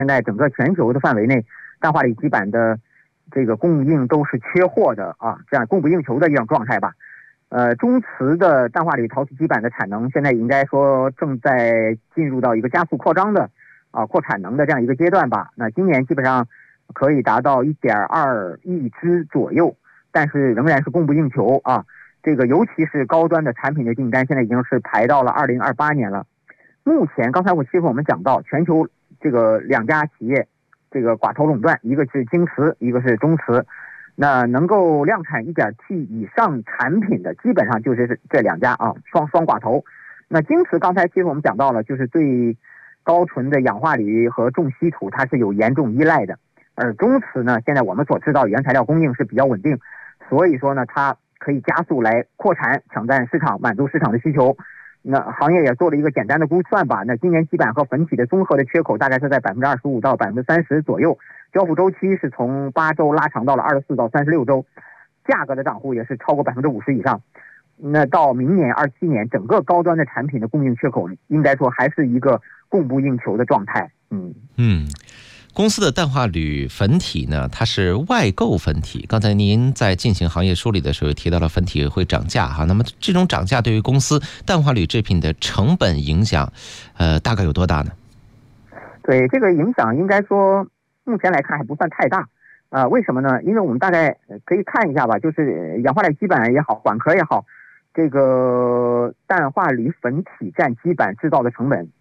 现在整个全球的范围内，氮化锂基板的这个供应都是缺货的啊，这样供不应求的一种状态吧。中磁的氮化锂陶瓷基板的产能现在应该说正在进入到一个加速扩张的扩产能的这样一个阶段吧。那今年基本上可以达到1.2亿只左右，但是仍然是供不应求啊。这个尤其是高端的产品的订单，现在已经是排到了2028年了。目前刚才我们讲到全球这个2家企业这个寡头垄断，一个是京瓷，一个是中磁。那能够量产 1.T 以上产品的基本上就是这2家啊，双寡头。那京瓷刚才我们讲到了，就是对高纯的氧化铝和重稀土它是有严重依赖的，而中磁呢，现在我们所知道原材料供应是比较稳定，所以说呢它可以加速来扩产，抢占市场，满足市场的需求。那行业也做了一个简单的估算吧，那今年基板和粉体的综合的缺口大概是在25%到30%左右，交付周期是从8周拉长到了24到36周，价格的涨幅也是超过50%以上。那到明年27年，整个高端的产品的供应缺口应该说还是一个供不应求的状态。 公司的氮化铝粉体呢，它是外购粉体。刚才您在进行行业梳理的时候提到了粉体会涨价哈，那么这种涨价对于公司氮化铝制品的成本影响，大概有多大呢？ 对，这个影响应该说目前来看还不算太大。为什么呢？因为我们大概可以看一下吧，就是氧化铝基板也好，管壳也好，这个氮化铝粉体占基板制造的成本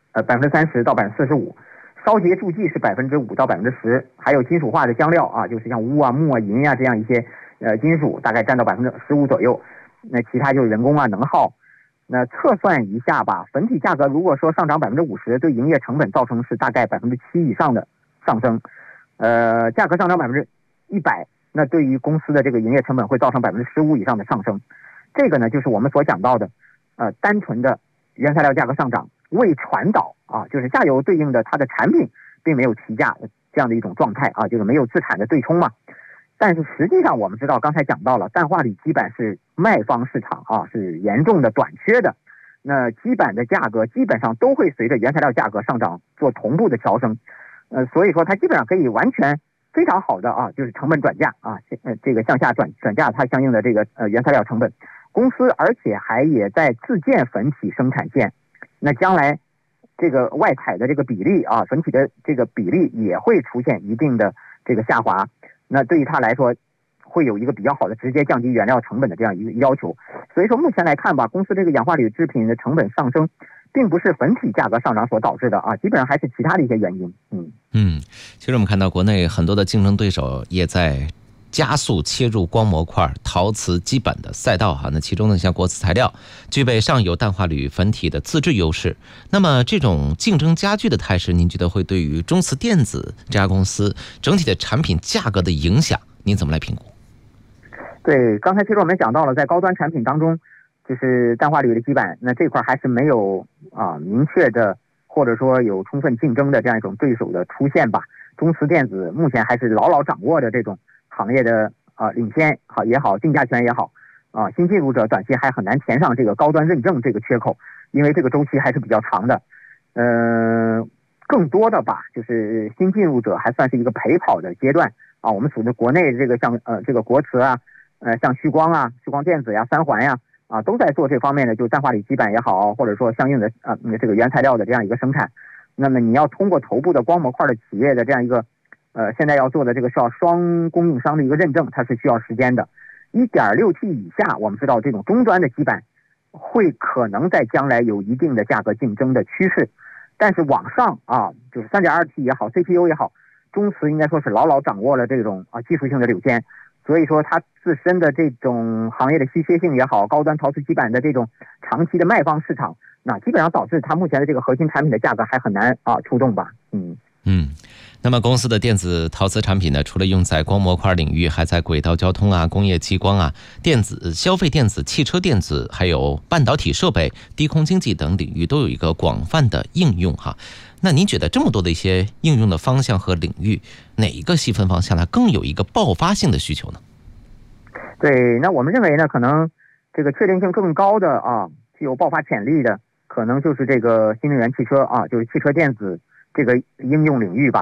30%到45%。烧结助剂是5%到10%，还有金属化的香料啊，就是像钨啊、钼啊、银啊这样一些金属，大概占到15%左右。那其他就是人工啊、能耗。那测算一下吧，粉体价格如果说上涨50%，对营业成本造成是大概7%以上的上升。价格上涨100%，那对于公司的这个营业成本会造成15%以上的上升。这个呢，就是我们所讲到的，单纯的原材料价格上涨未传导啊，就是下游对应的它的产品并没有提价这样的一种状态啊，就是没有资产的对冲嘛。但是实际上我们知道，刚才讲到了，氮化铝基板是卖方市场啊，是严重的短缺的。那基板的价格基本上都会随着原材料价格上涨做同步的调升，所以说它基本上可以完全非常好的啊，就是成本转嫁啊，这个向下转嫁它相应的这个原材料成本。公司而且也在自建粉体生产线，那将来这个外采的这个比例啊，粉体的这个比例也会出现一定的这个下滑。那对于它来说，会有一个比较好的直接降低原料成本的这样一个要求。所以说目前来看吧，公司这个氧化铝制品的成本上升，并不是粉体价格上涨所导致的啊，基本上还是其他的一些原因。 其实我们看到国内很多的竞争对手也在加速切入光模块陶瓷基板的赛道哈。那其中呢，像国瓷材料具备上游氮化铝粉体的自制优势。那么这种竞争加剧的态势，您觉得会对于中磁电子这家公司整体的产品价格的影响，您怎么来评估？ 对，刚才其实我们讲到了，在高端产品当中，就是氮化铝的基板，那这块还是没有明确的或者说有充分竞争的这样一种对手的出现吧。中磁电子目前还是牢牢掌握着这种行业的领先也好，定价权也好新进入者短期还很难填上这个高端认证这个缺口，因为这个周期还是比较长的。更多的吧，就是新进入者还算是一个陪跑的阶段我们属的国内这个像这个国瓷像旭光电子呀、三环呀都在做这方面的，就氮化铝基板也好，或者说相应的这个原材料的这样一个生产。那么你要通过头部的光模块的企业的这样一个现在要做的这个需要双供应商的一个认证，它是需要时间的。1.6T 以下，我们知道这种终端的基板会可能在将来有一定的价格竞争的趋势，但是往上就是 3.2T 也好 CPU 也好，中磁应该说是牢牢掌握了这种技术性的领先。所以说它自身的这种行业的稀缺性也好，高端陶瓷基板的这种长期的卖方市场，那基本上导致它目前的这个核心产品的价格还很难出动吧。 那么公司的电子陶瓷产品呢，除了用在光模块领域，还在轨道交通工业激光电子、消费电子、汽车电子，还有半导体设备、低空经济等领域都有一个广泛的应用哈。那您觉得这么多的一些应用的方向和领域，哪一个细分方向它更有一个爆发性的需求呢？ 对，那我们认为呢，可能这个确定性更高的具有爆发潜力的，可能就是这个新能源汽车就是汽车电子这个应用领域吧。